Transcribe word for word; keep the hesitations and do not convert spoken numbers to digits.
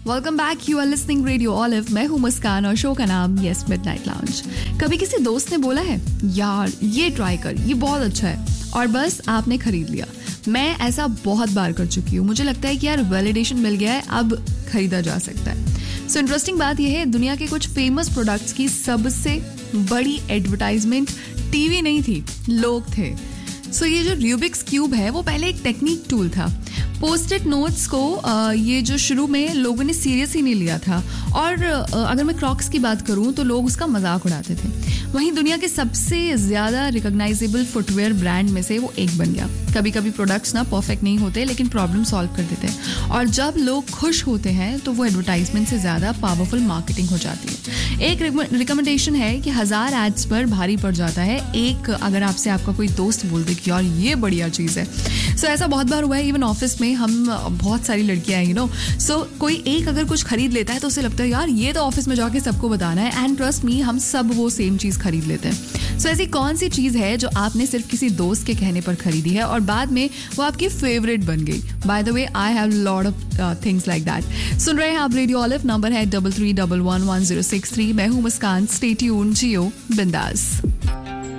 Welcome back, you are listening radio olive. मैं हूँ मुस्कान और शो का नाम यस मिडनाइट लाउंज। कभी किसी दोस्त ने बोला है यार ये ट्राई कर, ये बहुत अच्छा है, और बस आपने खरीद लिया। मैं ऐसा बहुत बार कर चुकी हूँ। मुझे लगता है कि यार वैलिडेशन मिल गया है, अब खरीदा जा सकता है। सो इंटरेस्टिंग बात यह है, दुनिया के कुछ फेमस प्रोडक्ट्स की सबसे बड़ी एडवर्टाइजमेंट टीवी नहीं थी, लोग थे। सो so, ये जो रूबिक्स क्यूब है वो पहले एक टेक्निक टूल था। पोस्ट-इट नोट्स को आ, ये जो शुरू में लोगों ने सीरियस ही नहीं लिया था, और आ, अगर मैं क्रॉक्स की बात करूं तो लोग उसका मजाक उड़ाते थे। वहीं दुनिया के सबसे ज़्यादा रिकॉग्नाइजेबल फुटवेयर ब्रांड में से वो एक बन गया। कभी कभी प्रोडक्ट्स ना परफेक्ट नहीं होते, लेकिन प्रॉब्लम सॉल्व कर देते हैं, और जब लोग खुश होते हैं तो वो एडवर्टाइजमेंट से ज़्यादा पावरफुल मार्केटिंग हो जाती है। एक रिकमेंडेशन है कि हज़ार एड्स पर भारी पड़ जाता है एक, अगर आपसे आपका कोई दोस्त बोल दे कि यार ये बढ़िया चीज़ है। सो so, ऐसा बहुत बार हुआ है। इवन ऑफिस में हम बहुत सारी लड़कियां हैं, यू नो, सो कोई एक अगर कुछ खरीद लेता है तो उसे लगता है यार ये तो ऑफिस में जाके सबको बताना है, एंड ट्रस्ट मी, हम सब वो सेम चीज़ खरीद लेते हैं। सो so, ऐसी कौन सी चीज़ है जो आपने सिर्फ किसी दोस्त के कहने पर खरीदी है और बाद में वो आपकी फेवरेट बन गई? By the way, I have lot of things like that. सुन रहे हैं आप रेडियो ऑलिव, नंबर है double three double one one zero six three. मैं हूँ मुस्कान, स्टे ट्यून्ड, जियो बिंदास।